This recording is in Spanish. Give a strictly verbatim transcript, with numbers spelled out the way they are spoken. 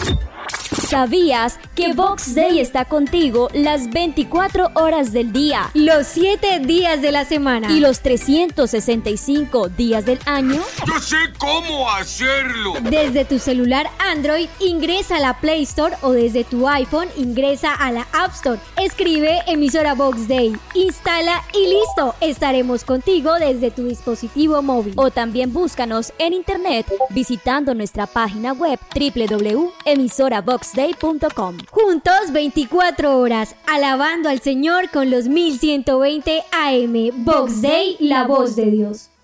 ¿Sabías que Vox Day está contigo las veinticuatro horas del día, los siete días de la semana y los trescientos sesenta y cinco días del año? ¡Yo sé cómo hacerlo! Desde tu celular Android, ingresa a la Play Store o desde tu iPhone, ingresa a la App Store. Escribe emisora Vox Day, instala y listo. Estaremos contigo desde tu dispositivo móvil. O también búscanos en internet visitando nuestra página web doble u doble u doble u punto emisora vox day punto com. Juntos veinticuatro horas, alabando al Señor con los mil ciento veinte A M. Vox Day, la voz de Dios.